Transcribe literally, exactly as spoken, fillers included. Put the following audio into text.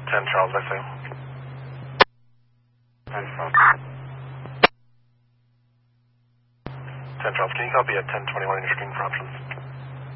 ten Charles, I say. ten Charles. ten Charles, can you copy at ten twenty-one on your screen for options?